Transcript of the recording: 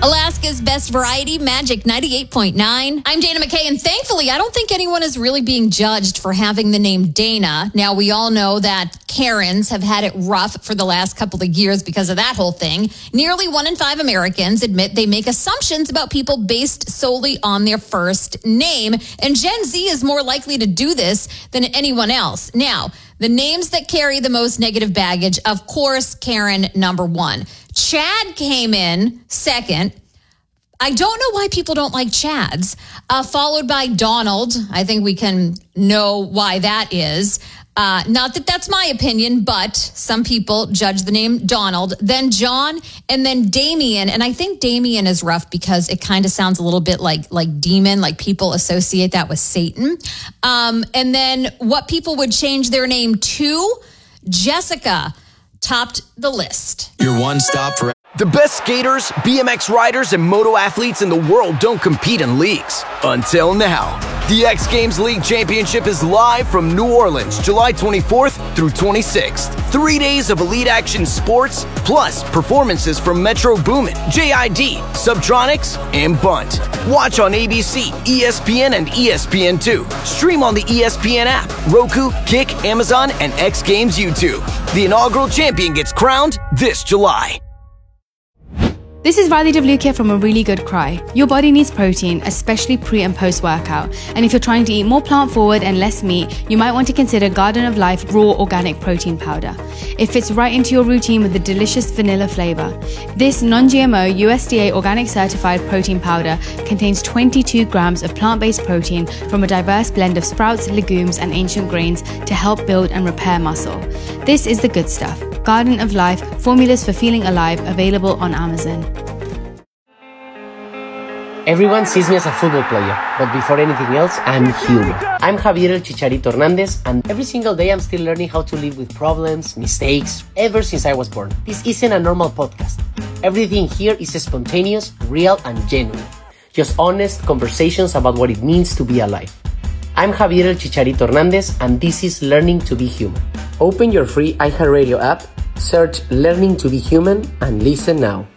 Alaska's best variety, Magic 98.9. I'm Dana McKay, and thankfully, I don't think anyone is really being judged for having the name Dana. Now, we all know that Karens have had it rough for the last couple of years because of that whole thing. Nearly 1 in 5 Americans admit they make assumptions about people based solely on their first name, and Gen Z is more likely to do this than anyone else. Now, the names that carry the most negative baggage, of course, Karen, number 1. Chad came in second. I don't know why people don't like Chads. Followed by Donald. I think we can know why that is. Not that that's my opinion, but some people judge the name Donald. Then John, and then Damien. And I think Damien is rough because it kind of sounds a little bit like demon, like people associate that with Satan. And then what people would change their name to, Jessica topped the list. Your one stop for... The best skaters, BMX riders, and moto athletes in the world don't compete in leagues. Until now. The X Games League Championship is live from New Orleans, July 24th through 26th. 3 days of elite action sports, plus performances from Metro Boomin, JID, Subtronics, and Bunt. Watch on ABC, ESPN, and ESPN2. Stream on the ESPN app, Roku, Kick, Amazon, and X Games YouTube. The inaugural champion gets crowned this July. This is Riley Devlukia from A Really Good Cry. Your body needs protein, especially pre and post workout. And if you're trying to eat more plant forward and less meat, you might want to consider Garden of Life Raw Organic Protein Powder. It fits right into your routine with a delicious vanilla flavor. This non-GMO USDA organic certified protein powder contains 22 grams of plant-based protein from a diverse blend of sprouts, legumes, and ancient grains to help build and repair muscle. This is the good stuff. Garden of Life, formulas for feeling alive, available on Amazon. Everyone sees me as a football player, but before anything else, I'm human. I'm Javier El Chicharito Hernandez, and every single day I'm still learning how to live with problems, mistakes, ever since I was born. This isn't a normal podcast. Everything here is spontaneous, real, and genuine. Just honest conversations about what it means to be alive. I'm Javier El Chicharito Hernandez, and this is Learning to be Human. Open your free iHeartRadio app, search Learning to be Human, and listen now.